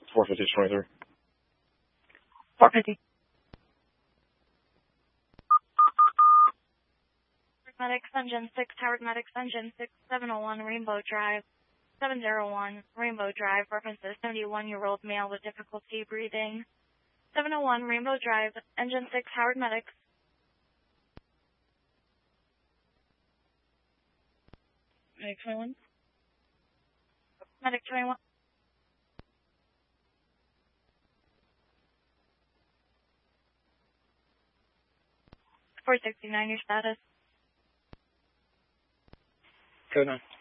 450-23. 450. Medics Engine 6, Howard Medics Engine 6, 701 Rainbow Drive. 701 Rainbow Drive references 71-year-old male with difficulty breathing. 701 Rainbow Drive, Engine 6, Howard Medics. Medic 21. Medic 21. 469, your status. Code 9.